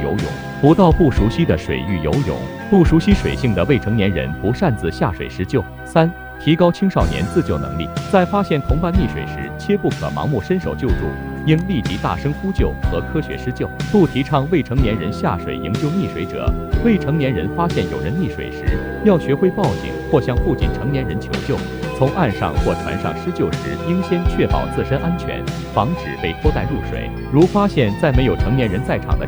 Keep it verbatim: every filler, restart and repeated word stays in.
游泳，不到不熟悉的水域游泳，不熟悉水性的未成年人不擅自下水施救。三、提高青少年自救能力，在发现同伴溺水时，切不可盲目伸手救助，应立即大声呼救和科学施救，不提倡未成年人下水营救溺水者。未成年人发现有人溺水时，要学会报警或向附近成年人求救。从岸上或船上施救时，应先确保自身安全，防止被拖带入水。如发现在没有成年人在场的